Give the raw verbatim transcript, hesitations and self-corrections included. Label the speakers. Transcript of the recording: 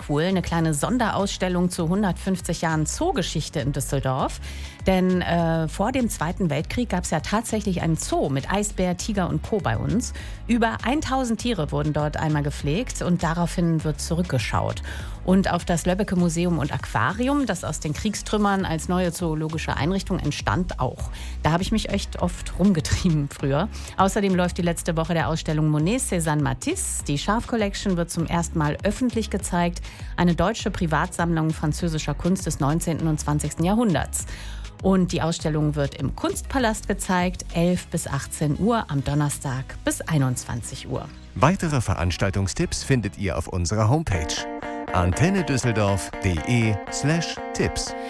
Speaker 1: cool, eine kleine Sonderausstellung zu hundertfünfzig Jahren Zoogeschichte in Düsseldorf. Denn äh, vor dem Zweiten Weltkrieg gab es ja tatsächlich einen Zoo mit Eisbär, Tiger und Co. bei uns. Über tausend Tiere wurden dort einmal gepflegt und daraufhin wird zurückgeschaut. Und auf das Löbbecke Museum und Aquarium, das aus den Kriegstrümmern als neue zoologische Einrichtung entstand, auch. Da habe ich mich echt oft rumgetrieben früher. Außerdem läuft die letzte Woche der Ausstellung Monet Cézanne Matisse. Die Schaf Collection wird zum ersten Mal öffentlich gezeigt. Eine deutsche Privatsammlung französischer Kunst des neunzehnten und zwanzigsten Jahrhunderts. Und die Ausstellung wird im Kunstpalast gezeigt, elf bis achtzehn Uhr am Donnerstag bis einundzwanzig Uhr.
Speaker 2: Weitere Veranstaltungstipps findet ihr auf unserer Homepage antenne düsseldorf punkt de slash Tipps.